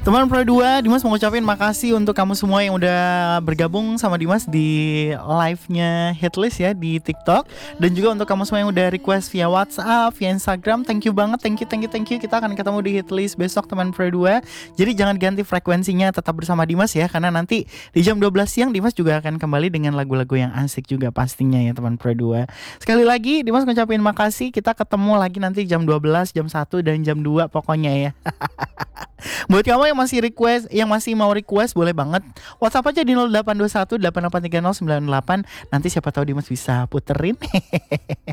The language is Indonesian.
Teman Pro 2, Dimas mau ngucapin makasih untuk kamu semua yang udah bergabung sama Dimas di live-nya Hitlist ya di TikTok. Dan juga untuk kamu semua yang udah request via WhatsApp, via Instagram. Thank you banget, thank you. Kita akan ketemu di Hitlist besok teman Pro 2. Jadi jangan ganti frekuensinya, tetap bersama Dimas ya. Karena nanti di jam 12 siang Dimas juga akan kembali dengan lagu-lagu yang asik juga pastinya ya teman Pro 2. Sekali lagi Dimas ngucapin makasih. Kita ketemu lagi nanti jam 12, jam 1, dan jam 2 pokoknya ya. Buat kamu yang masih mau request boleh banget WhatsApp aja di 0821 883098. Nanti siapa tahu Dimas bisa puterin.